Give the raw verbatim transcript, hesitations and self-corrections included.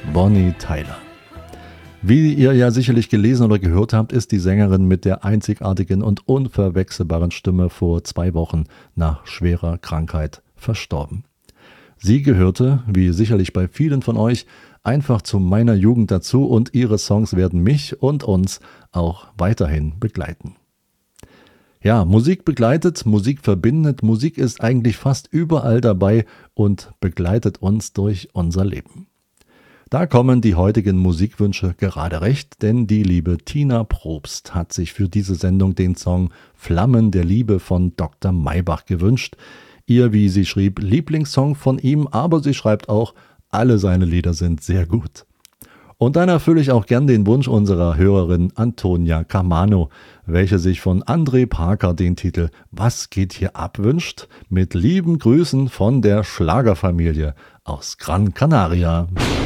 Bonnie Tyler. Wie ihr ja sicherlich gelesen oder gehört habt, ist die Sängerin mit der einzigartigen und unverwechselbaren Stimme vor zwei Wochen nach schwerer Krankheit verstorben. Sie gehörte, wie sicherlich bei vielen von euch, einfach zu meiner Jugend dazu und ihre Songs werden mich und uns auch weiterhin begleiten. Ja, Musik begleitet, Musik verbindet, Musik ist eigentlich fast überall dabei und begleitet uns durch unser Leben. Da kommen die heutigen Musikwünsche gerade recht, denn die liebe Tina Probst hat sich für diese Sendung den Song Flammen der Liebe von Doktor Maybach gewünscht. Ihr, wie sie schrieb, Lieblingssong von ihm, aber sie schreibt auch, alle seine Lieder sind sehr gut. Und dann erfülle ich auch gern den Wunsch unserer Hörerin Antonia Camano, welche sich von André Parker den Titel Was geht hier ab wünscht, mit lieben Grüßen von der Schlagerfamilie aus Gran Canaria.